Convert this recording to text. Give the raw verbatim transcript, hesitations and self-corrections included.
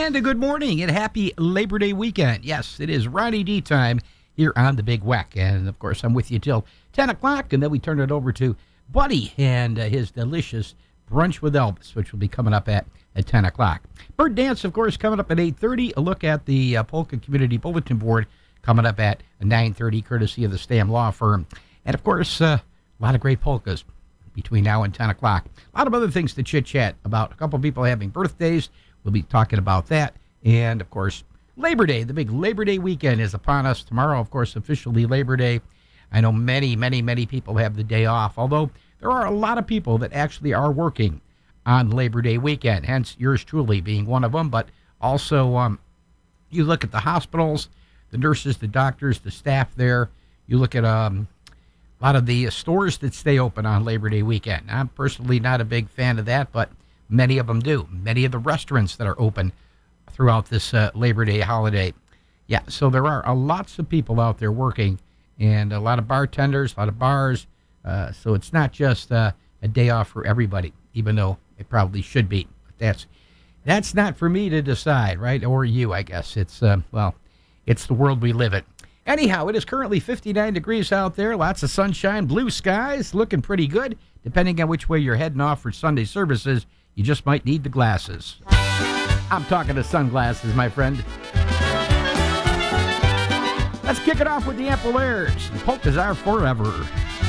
And a good morning and happy Labor Day weekend. Yes, it is Ronnie D time here on the Big Weck. And, of course, I'm with you till ten o'clock, and then we turn it over to Buddy and uh, his delicious Brunch with Elvis, which will be coming up at, at ten o'clock. Bird Dance, of course, coming up at eight thirty. A look at the uh, Polka Community Bulletin Board coming up at nine thirty, courtesy of the Stam Law Firm. And, of course, uh, a lot of great polkas between now and ten o'clock. A lot of other things to chit-chat about. A couple of people having birthdays. We'll be talking about that. And, of course, Labor Day. The big Labor Day weekend is upon us. Tomorrow, of course, officially Labor Day. I know many, many, many people have the day off, although there are a lot of people that actually are working on Labor Day weekend, hence yours truly being one of them. But also, um, you look at the hospitals, the nurses, the doctors, the staff there. You look at um, a lot of the stores that stay open on Labor Day weekend. I'm personally not a big fan of that, but many of them do. Many of the restaurants that are open throughout this uh, Labor Day holiday. Yeah, so there are uh, lots of people out there working, and a lot of bartenders, a lot of bars. Uh, so it's not just uh, a day off for everybody, even though it probably should be. But that's that's not for me to decide, right? Or you, I guess. It's, uh, well, it's the world we live in. Anyhow, it is currently fifty-nine degrees out there. Lots of sunshine, blue skies, looking pretty good. Depending on which way you're heading off for Sunday services, you just might need the glasses. I'm talking to sunglasses, my friend. Let's kick it off with the Ample Airs. Polkas are forever.